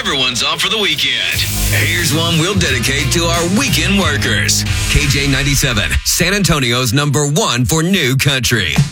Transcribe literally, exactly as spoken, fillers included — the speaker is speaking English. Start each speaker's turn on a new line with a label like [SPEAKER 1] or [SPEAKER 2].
[SPEAKER 1] everyone's off for the weekend. Here's one we'll dedicate to our weekend workers. K J ninety-seven, San Antonio's number one for new country.